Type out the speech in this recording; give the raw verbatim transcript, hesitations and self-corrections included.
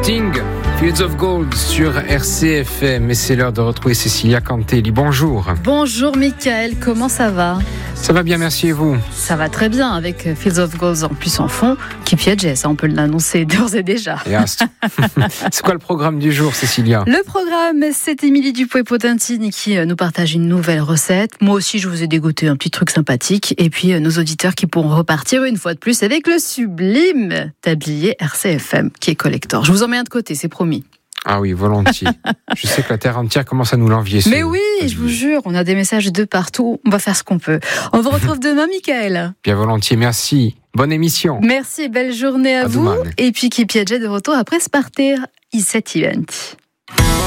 Sting, Fields of Gold sur R C F M. Et c'est l'heure de retrouver Cécilia Cantelli. Bonjour. Bonjour Mickaël, comment ça va ? Ça va bien, merci, et vous ? Ça va très bien avec Fields of Gold en plus en fond, qui piège, ça on peut l'annoncer d'ores et déjà. Yes. C'est quoi le programme du jour, Cécilia ? Le programme, c'est Émilie Dupouet-Potentini qui nous partage une nouvelle recette. Moi aussi, je vous ai dégoté un petit truc sympathique. Et puis, nos auditeurs qui pourront repartir une fois de plus avec le sublime tablier R C F M qui est collector. Je vous en mets un de côté, c'est promis. Ah oui, volontiers. Je sais que la terre entière commence à nous l'envier. Mais oui, je vous jure, on a des messages de partout. On va faire ce qu'on peut. On vous retrouve demain, Mickaël. Bien volontiers, merci. Bonne émission. Merci et belle journée à, à vous. Et puis, qui piège de retour après Sparter I sept Event.